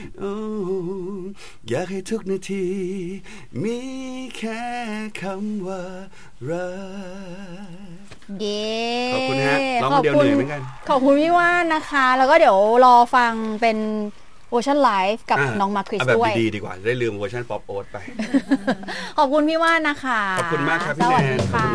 อยากให้ทุกนาทีมีแค่คำว่ารักเย้ขอบคุณฮะร้องคนเดียวเหนื่อยเหมือนกันขอบคุณพี่ว่านนะคะแล้วก็เดี๋ยวรอฟังเป็นเวอร์ชันไลฟ์กับน้องมาร์คริสด้วยแบบดีๆดีกว่าได้ลืมเวอร์ชันป๊อปโอ๊ตไปขอบคุณพี่ว่านนะคะขอบคุณมากครับพี่แนน